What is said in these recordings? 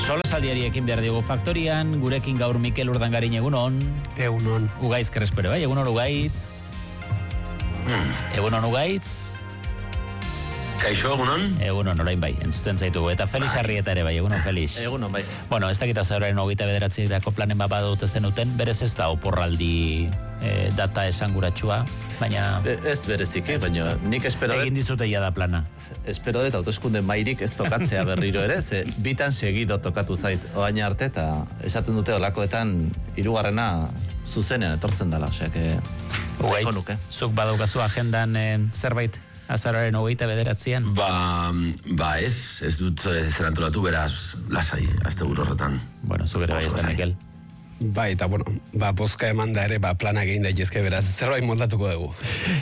Solasaldiari ekin behar dugu faktorian, gurekin gaur Mikel Urdangarin egunon. Egunon. Ugaitz Krespero, bai? Egunon Ugaitz. Egunon Ugaitz. Kaixo, egunon? Egunon, orain bai, entzuten zaitugu. Eta Felix Arrieta ere bai, egunon Felix. Egunon bai. Bueno, ez dakita zauraren 29 planen bat badute zenuten, berez ez da oporraldi data esanguratsua, baina... Ez bereziki, baina nik espero dut... Egin dizute ja da plana. Espero dut hauteskunde mairik ez tokatzea berriro ere, ze bitan segido tokatu zait oaina arte, eta esaten dute olakoetan hirugarrena zuzenean etortzen dela, osea, Ugaitz, zuk badaukazu agendan zerbait azararen 29an? Ba ez dut zerantolatu, beraz, lasai, asteburu horretan. Bueno, zuk ere bai ez da, Mikel. Bai, eta bueno, boska eman da ere, plana egin daitezke, beraz, zerbait moldatuko dugu.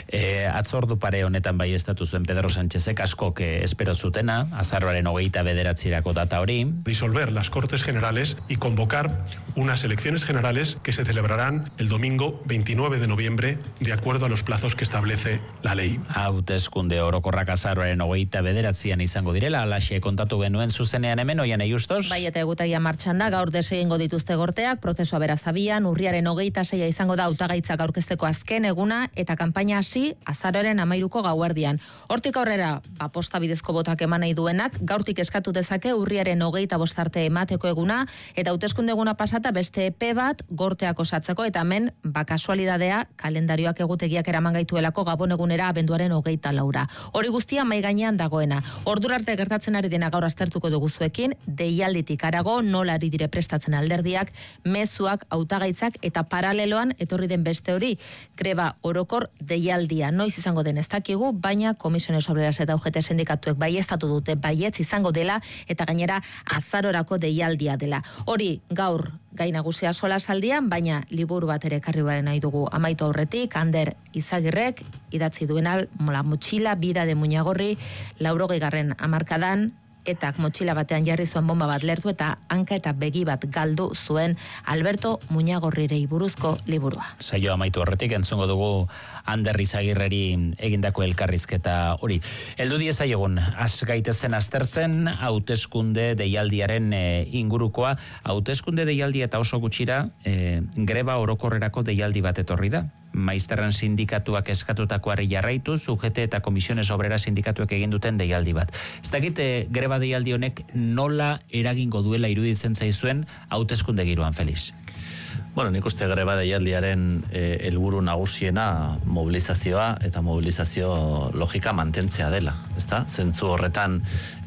Atzordu pare honetan bai estatu zuen Pedro Sánchezek askok espero zutena, azaroaren 29 data hori. Disolver las Cortes Generales y convocar unas elecciones generales que se celebrarán el domingo 29 de noviembre, de acuerdo a los plazos que establece la ley. Hauteskunde orokorrak azaroaren 29an izango direla, alaxe kontatu genuen zuzenean hemen, Oianei Justos. Bai, eta egutagia martxan da, gaur desegingo dituzte gorteak, prozesua beraz abian, urriaren 26 izango da hautagaitzak aurkezteko azken eguna, eta kanpaina hasi azaroaren 13ko gauerdian. Hortik aurrera, posta bidezko botak eman nahi duenak, gaurtik eskatu dezake urriaren 25 arte emateko eguna, eta hauteskunde eguna pasata beste epe bat gorteak osatzeko, eta hemen, kasualidadea, kalendarioak egutegiak eraman gaituelako Gabon egunera abenduaren 24. Hori guztia mai gainean dagoena. Ordura arte gertatzen ari dena gaur aztertuko dugu zuekin, deialditik harago nola ari dire prestatzen alderdiak, mezuak, hautagaitzak eta paraleloan etorri den beste hori, greba orokor deialdia. Noiz izango den ez dakigu, baina Komisiones Obreras eta UGT sindikatuek baieztatu dute baietz izango dela eta gainera azarorako deialdia dela. Hori gaur gai nagusia solasaldian, baina liburu bat ere ekarri nahi dugu amaitu aurretik, Ander Izagirrek idatzi duena La mochila vida de Muñagorri 80. hamarkadan, eta motxila batean jarri zuen bomba bat lertu eta hanka eta begi bat galdu zuen Alberto Muñagorrirei buruzko liburua. Saio amaitu horretik entzungo dugu Ander Izagirreri egindako elkarrizketa hori. Heldu diezaiogun, has gaitezen aztertzen hauteskunde deialdiaren ingurukoa. Hauteskunde deialdia eta oso gutxira greba orokorrerako deialdi bat etorri da. Maizterran sindikatuak eskatutakoari jarraituz, UGT eta Komisiones Obreras sindikatuek egin duten deialdi bat. Ez dakit greba deialdi honek nola eragingo duela iruditzen zaizuen hauteskunde giroan, Felix? Bueno, nik uste greba deialdiaren helburu nagusiena mobilizazioa eta mobilizazio logika mantentzea dela, ezta? Zentzu horretan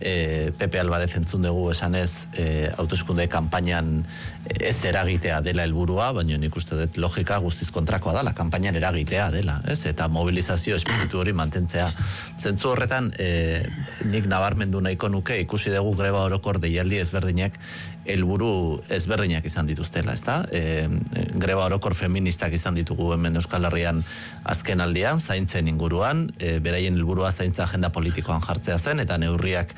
Pepe Alvarez entzun dugu esanez hauteskunde kanpainan ez eragitea dela helburua, baina nik uste dut logika guztiz kontrakoa dela, kanpainan eragitea dela, ez? Eta mobilizazio espiritu hori mantentzea. Zentzu horretan nik nabarmendu nahiko nuke ikusi dugu greba orokor deialdi ezberdinak helburu ezberdinak izan dituztela, ezta? Greba orokor feministak izan ditugu hemen Euskal Herrian azken aldian, zaintzen inguruan, beraien helburua zaintza agenda politikoan jartzea zen, eta neurriak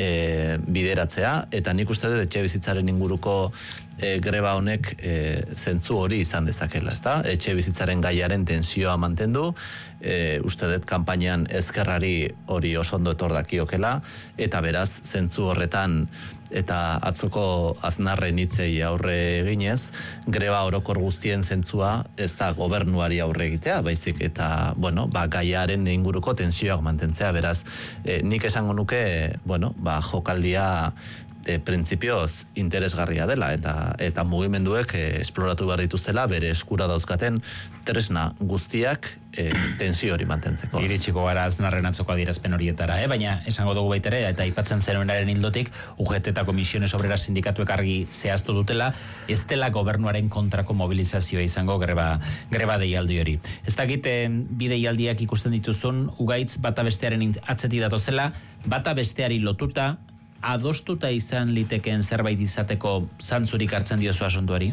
bideratzea, eta nik uste dut etxebizitzaren inguruko greba honek zentzu hori izan dezakela, ezta? Etxebizitzaren gaiaren tensioa mantendu, uste dut kanpainan ezkerrari hori oso ondo etor dakiokela, eta beraz, zentzu horretan eta atzoko aznarren hitzei aurre eginez, greba orokor guztien zentzua ez da gobernuari aurre egitea, baizik eta, gaiaren inguruko tensioak mantentzea, beraz, nik esango nuke, jokaldia printzipioz interesgarria dela eta mugimenduek esploratu behar dituztela bere eskura dauzkaten tresna guztiak tensio hori mantentzeko. Iritsiko gara aznarren atzoko adierazpen horietara, baina esango dugu baitere eta aipatzen zenuenaren hildotik UGT eta Komisiones Obreras sindikatuek argi zehaztu dutela, ez dela gobernuaren kontrako mobilizazioa izango greba deialdi hori. Ez dakit bi deialdiak ikusten dituzun, Ugaitz bata bestearen atzeti datozela, bata besteari lotuta, adostuta izan litekeen zerbait izateko zantzurik hartzen diozu asuntuari?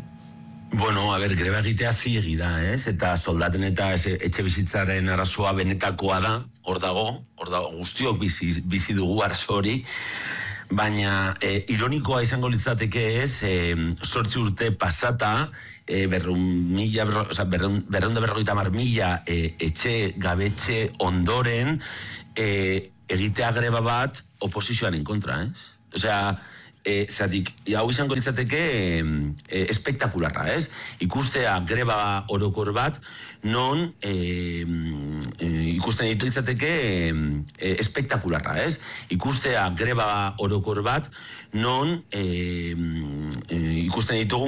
Greba egitea zilegi da, ez? Eta soldaten eta etxe bizitzaren arazoa benetakoa da, hor dago, guztiok bizi dugu arazo hori, baina ironikoa izango litzateke ez, 8 urte pasata, 250.000 etxe gabetxe ondoren, egitea greba bat oposizioaren kontra, ez? Osea, Zatik, hau izango litzateke espektakularra, ez? Ikustea greba orokor bat, non ikusten ditu litzateke espektakularra, ez? Ikustea greba orokor bat, non ikusten ditugu